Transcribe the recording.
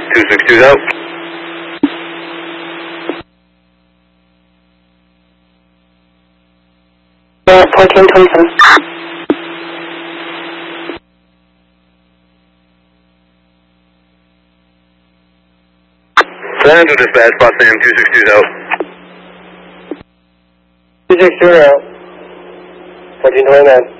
262's out. Yeah, 1427. Plan to dispatch, Potsdam 262's out. 262 out. 1429.